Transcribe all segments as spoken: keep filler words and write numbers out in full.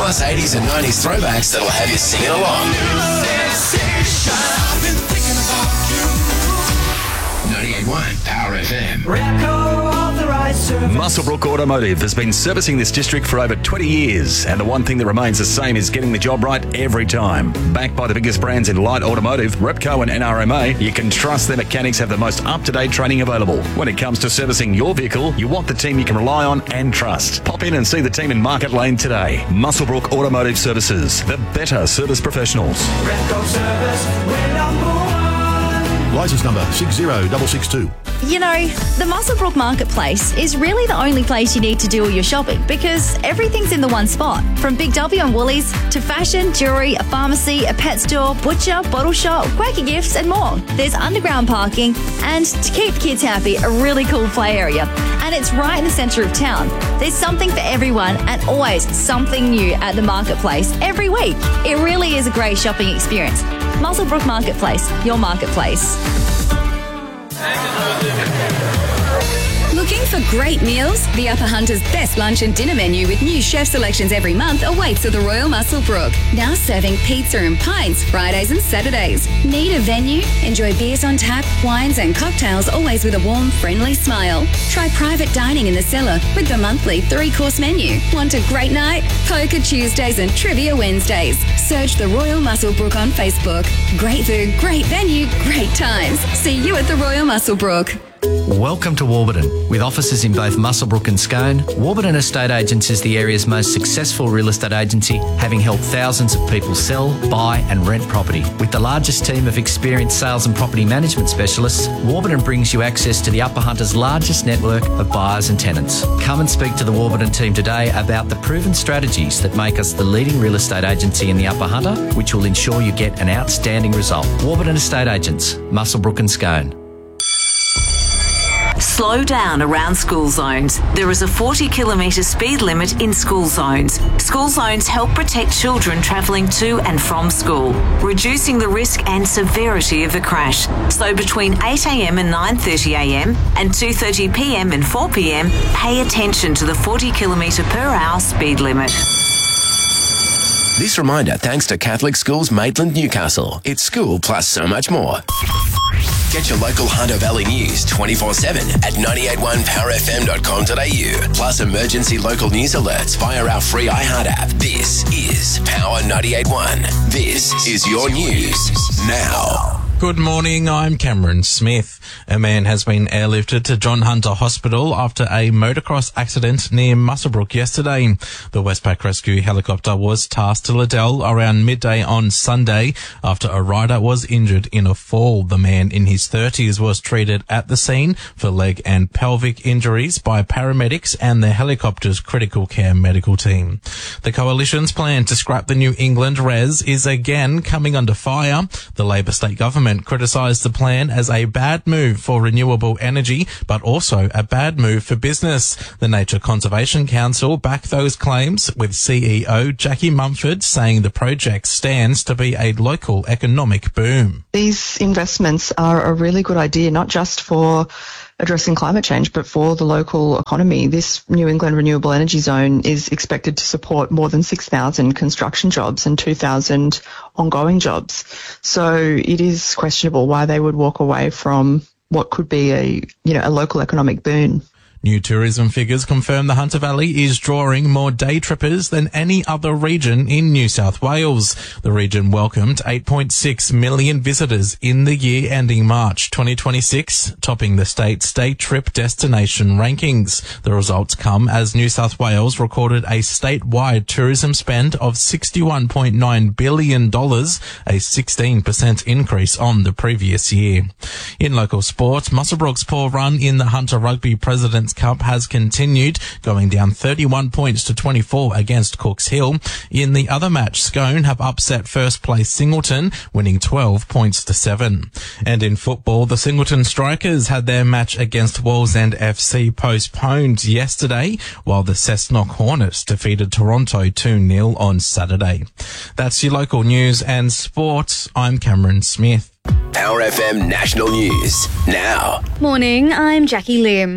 plus eighties and nineties throwbacks that'll have you singing along. ninety-eight point one Power F M. Muswellbrook Automotive has been servicing this district for over twenty years, and the one thing that remains the same is getting the job right every time. Backed by the biggest brands in light automotive, Repco and N R M A, you can trust their mechanics have the most up-to-date training available. When it comes to servicing your vehicle, you want the team you can rely on and trust. Pop in and see the team in Market Lane today. Muswellbrook Automotive Services, the better service professionals. Repco Service, we're number one. Licence number six zero six six two. You know, the Muswellbrook Marketplace is really the only place you need to do all your shopping because everything's in the one spot. From Big W and Woolies to fashion, jewellery, a pharmacy, a pet store, butcher, bottle shop, quirky gifts and more. There's underground parking and, to keep kids happy, a really cool play area. And it's right in the centre of town. There's something for everyone and always something new at the Marketplace every week. It really is a great shopping experience. Muswellbrook Marketplace, your marketplace. Looking for great meals? The Upper Hunter's best lunch and dinner menu with new chef selections every month awaits at the Royal Muswellbrook. Now serving pizza and pints Fridays and Saturdays. Need a venue? Enjoy beers on tap, wines and cocktails, always with a warm, friendly smile. Try private dining in the cellar with the monthly three-course menu. Want a great night? Poker Tuesdays and Trivia Wednesdays. Search the Royal Muswellbrook on Facebook. Great food, great venue, great times. See you at the Royal Muswellbrook. Welcome to Warburton. With offices in both Muswellbrook and Scone, Warburton Estate Agents is the area's most successful real estate agency, having helped thousands of people sell, buy and rent property. With the largest team of experienced sales and property management specialists, Warburton brings you access to the Upper Hunter's largest network of buyers and tenants. Come and speak to the Warburton team today about the proven strategies that make us the leading real estate agency in the Upper Hunter, which will ensure you get an outstanding result. Warburton Estate Agents, Muswellbrook and Scone. Slow down around school zones. There is a forty kilometre speed limit in school zones. School zones help protect children travelling to and from school, reducing the risk and severity of a crash. So between eight a m and nine thirty a m and two thirty p m and four p m, pay attention to the forty kilometre per hour speed limit. This reminder thanks to Catholic Schools Maitland Newcastle. It's school plus so much more. Get your local Hunter Valley news twenty-four seven at nine eight one power f m dot com dot a u. Plus emergency local news alerts via our free iHeart app. This is Power ninety-eight point one. This is your news now. Good morning, I'm Cameron Smith. A man has been airlifted to John Hunter Hospital after a motocross accident near Muswellbrook yesterday. The Westpac Rescue helicopter was tasked to Liddell around midday on Sunday after a rider was injured in a fall. The man in his thirties was treated at the scene for leg and pelvic injuries by paramedics and the helicopter's critical care medical team. The Coalition's plan to scrap the New England Res is again coming under fire. The Labor state government criticised the plan as a bad move for renewable energy, but also a bad move for business. The Nature Conservation Council backed those claims, with C E O Jackie Mumford saying the project stands to be a local economic boom. These investments are a really good idea, not just for addressing climate change, but for the local economy. This New England Renewable Energy Zone is expected to support more than six thousand construction jobs and two thousand ongoing jobs. So it is questionable why they would walk away from what could be a, you know, a local economic boon. New tourism figures confirm the Hunter Valley is drawing more day trippers than any other region in New South Wales. The region welcomed eight point six million visitors in the year ending March twenty twenty-six, topping the state's day trip destination rankings. The results come as New South Wales recorded a statewide tourism spend of sixty-one point nine billion dollars, a sixteen percent increase on the previous year. In local sport, Muswellbrook's poor run in the Hunter Rugby President's Cup has continued, going down thirty-one points to twenty-four against Cooks Hill. In the other match, Scone have upset first place Singleton, winning twelve points to seven. And in football, the Singleton Strikers had their match against Wallsend F C postponed yesterday, while the Cessnock Hornets defeated Toronto two nil on Saturday. That's your local news and sport. I'm Cameron Smith. Power F M National News now. Morning, I'm Jackie Lim.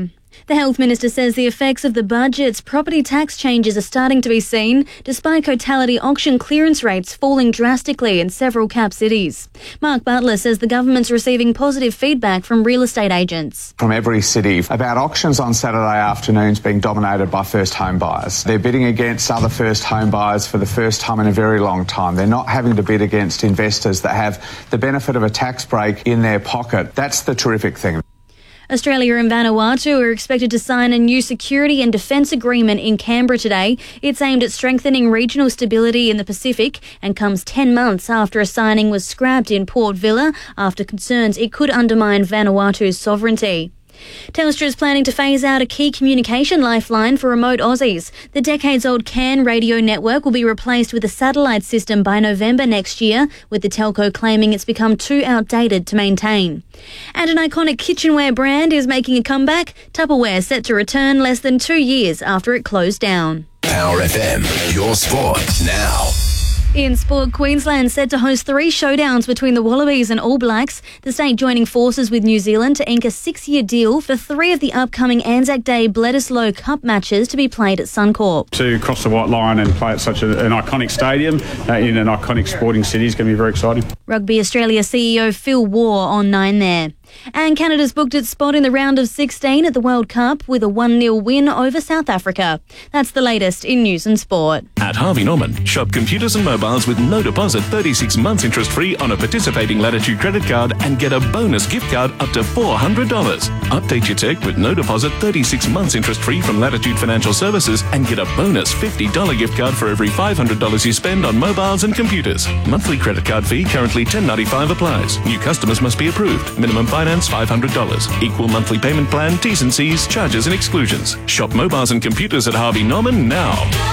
The Health Minister says the effects of the budget's property tax changes are starting to be seen, despite totality auction clearance rates falling drastically in several cap cities. Mark Butler says the government's receiving positive feedback from real estate agents. From every city about auctions on Saturday afternoons being dominated by first home buyers. They're bidding against other first home buyers for the first time in a very long time. They're not having to bid against investors that have the benefit of a tax break in their pocket. That's the terrific thing. Australia and Vanuatu are expected to sign a new security and defence agreement in Canberra today. It's aimed at strengthening regional stability in the Pacific and comes ten months after a signing was scrapped in Port Vila after concerns it could undermine Vanuatu's sovereignty. Telstra is planning to phase out a key communication lifeline for remote Aussies. The decades-old C A N radio network will be replaced with a satellite system by November next year, with the telco claiming it's become too outdated to maintain. And an iconic kitchenware brand is making a comeback. Tupperware set to return less than two years after it closed down. Power F M, your sport now. In sport, Queensland set to host three showdowns between the Wallabies and All Blacks, the state joining forces with New Zealand to ink a six-year deal for three of the upcoming Anzac Day Bledisloe Cup matches to be played at Suncorp. To cross the white line and play at such a, an iconic stadium uh, in an iconic sporting city is going to be very exciting. Rugby Australia C E O Phil Waugh on nine there. And Canada's booked its spot in the round of sixteen at the World Cup with a one nil win over South Africa. That's the latest in news and sport. At Harvey Norman, shop computers and mobiles with no deposit, thirty-six months interest free on a participating Latitude credit card and get a bonus gift card up to four hundred dollars. Update your tech with no deposit, thirty-six months interest free from Latitude Financial Services and get a bonus fifty dollars gift card for every five hundred dollars you spend on mobiles and computers. Monthly credit card fee currently ten dollars and ninety-five cents applies. New customers must be approved. Minimum finance five hundred dollars. Equal monthly payment plan, T's and C's, charges and exclusions. Shop mobiles and computers at Harvey Norman now.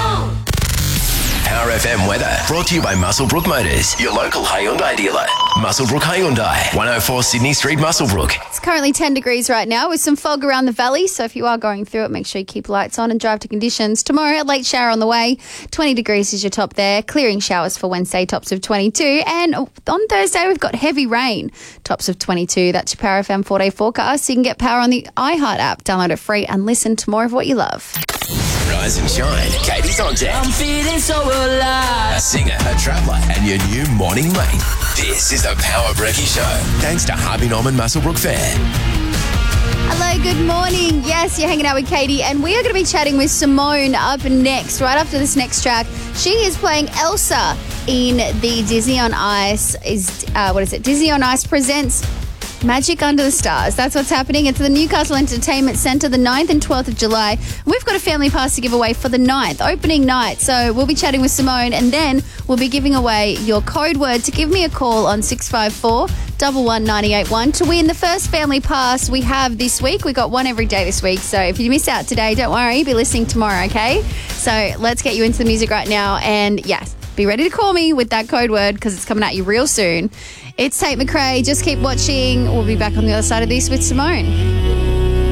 Power F M weather brought to you by Muswellbrook Motors, your local Hyundai dealer. Muswellbrook Hyundai, one oh four Sydney Street, Muswellbrook. It's currently ten degrees right now with some fog around the valley, so if you are going through it, make sure you keep lights on and drive to conditions. Tomorrow, a late shower on the way. twenty degrees is your top there. Clearing showers for Wednesday, tops of twenty-two. And on Thursday, we've got heavy rain, tops of twenty-two. That's your Power F M four-day forecast. You can get Power on the iHeart app. Download it free and listen to more of what you love. Rise and shine. Katie's on deck. I'm feeling so alive. A singer, a traveller, and your new morning mate. This is the Power Brekkie Show. Thanks to Harvey Norman Muswellbrook Fair. Hello, good morning. Yes, you're hanging out with Katie, and we are going to be chatting with Simone up next, right after this next track. She is playing Elsa in the Disney on Ice. Is uh, what is it? Disney on Ice presents Magic Under the Stars. That's what's happening. It's the Newcastle Entertainment Centre, the ninth and twelfth of July. We've got a family pass to give away for the ninth, opening night. So we'll be chatting with Simone, and then we'll be giving away your code word to give me a call on six five four, one one nine eight one to win the first family pass we have this week. We got one every day this week. So if you miss out today, don't worry. Be listening tomorrow, okay? So let's get you into the music right now. And yes, be ready to call me with that code word because it's coming at you real soon. It's Tate McRae. Just keep watching. We'll be back on the other side of this with Simone.